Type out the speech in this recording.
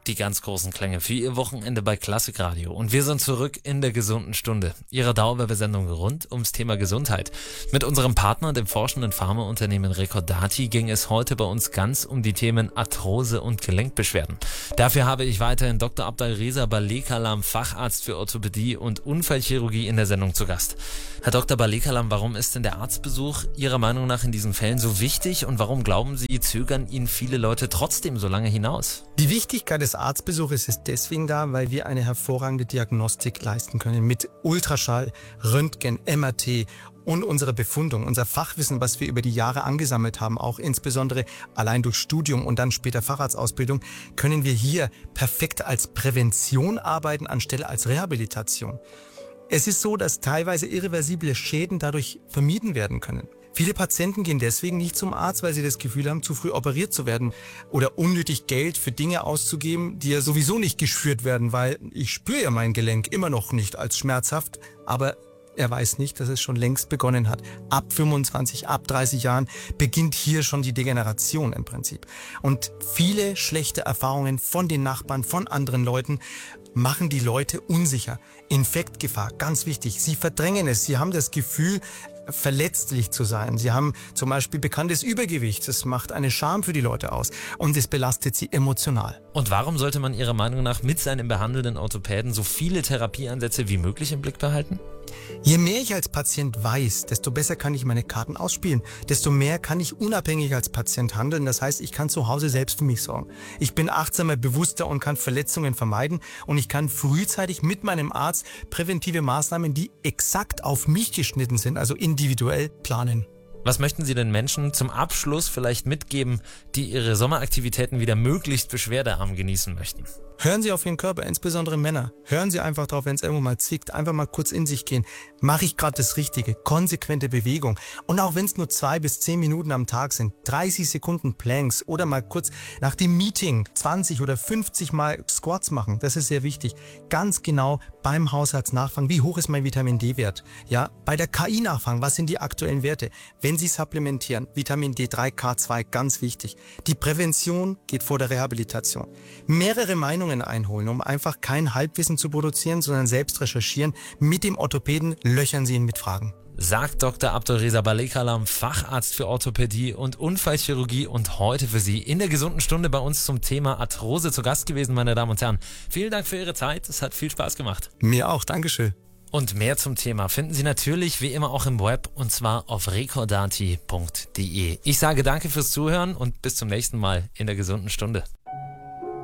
Die ganz großen Klänge für Ihr Wochenende bei Klassikradio. Und wir sind zurück in der gesunden Stunde. Ihre Dauerwerbesendung rund ums Thema Gesundheit. Mit unserem Partner, dem forschenden Pharmaunternehmen Recordati, ging es heute bei uns ganz um die Themen Arthrose und Gelenkbeschwerden. Dafür habe ich weiterhin Dr. Abdalreza Balekalam, Facharzt für Orthopädie und Unfallchirurgie, in der Sendung zu Gast. Herr Dr. Balekalam, warum ist denn der Arztbesuch Ihrer Meinung nach in diesen Fällen so wichtig und warum glauben Sie, zögern ihn viele Leute trotzdem so lange hinaus? Die Wichtigkeit des Arztbesuches ist deswegen da, weil wir eine hervorragende Diagnostik leisten können mit Ultraschall, Röntgen, MRT und unserer Befundung, unser Fachwissen, was wir über die Jahre angesammelt haben, auch insbesondere allein durch Studium und dann später Facharztausbildung, können wir hier perfekt als Prävention arbeiten, anstelle als Rehabilitation. Es ist so, dass teilweise irreversible Schäden dadurch vermieden werden können. Viele Patienten gehen deswegen nicht zum Arzt, weil sie das Gefühl haben, zu früh operiert zu werden oder unnötig Geld für Dinge auszugeben, die ja sowieso nicht geschürt werden, weil ich spüre ja mein Gelenk immer noch nicht als schmerzhaft, aber er weiß nicht, dass es schon längst begonnen hat. Ab 25, ab 30 Jahren beginnt hier schon die Degeneration im Prinzip. Und viele schlechte Erfahrungen von den Nachbarn, von anderen Leuten machen die Leute unsicher. Infektgefahr, ganz wichtig. Sie verdrängen es. Sie haben das Gefühl, verletzlich zu sein. Sie haben zum Beispiel bekanntes Übergewicht. Das macht eine Scham für die Leute aus und es belastet sie emotional. Und warum sollte man Ihrer Meinung nach mit seinem behandelnden Orthopäden so viele Therapieansätze wie möglich im Blick behalten? Je mehr ich als Patient weiß, desto besser kann ich meine Karten ausspielen. Desto mehr kann ich unabhängig als Patient handeln. Das heißt, ich kann zu Hause selbst für mich sorgen. Ich bin achtsamer, bewusster und kann Verletzungen vermeiden. Und ich kann frühzeitig mit meinem Arzt präventive Maßnahmen, die exakt auf mich geschnitten sind, also individuell planen. Was möchten Sie den Menschen zum Abschluss vielleicht mitgeben, die ihre Sommeraktivitäten wieder möglichst beschwerdearm genießen möchten? Hören Sie auf Ihren Körper, insbesondere Männer. Hören Sie einfach drauf, wenn es irgendwo mal zwickt. Einfach mal kurz in sich gehen. Mache ich gerade das Richtige? Konsequente Bewegung. Und auch wenn es nur 2 bis 10 Minuten am Tag sind, 30 Sekunden Planks oder mal kurz nach dem Meeting 20 oder 50 Mal Squats machen. Das ist sehr wichtig. Ganz genau beim Hausarzt nachfragen, wie hoch ist mein Vitamin D-Wert? Ja, bei der KI nachfragen, was sind die aktuellen Werte? Wenn Sie supplementieren, Vitamin D3, K2, ganz wichtig. Die Prävention geht vor der Rehabilitation. Mehrere Meinungen einholen, um einfach kein Halbwissen zu produzieren, sondern selbst recherchieren. Mit dem Orthopäden löchern Sie ihn mit Fragen. Sagt Dr. Abdalreza Balekalam, Facharzt für Orthopädie und Unfallchirurgie und heute für Sie in der gesunden Stunde bei uns zum Thema Arthrose zu Gast gewesen, meine Damen und Herren. Vielen Dank für Ihre Zeit, es hat viel Spaß gemacht. Mir auch, Dankeschön. Und mehr zum Thema finden Sie natürlich wie immer auch im Web und zwar auf recordati.de. Ich sage danke fürs Zuhören und bis zum nächsten Mal in der gesunden Stunde.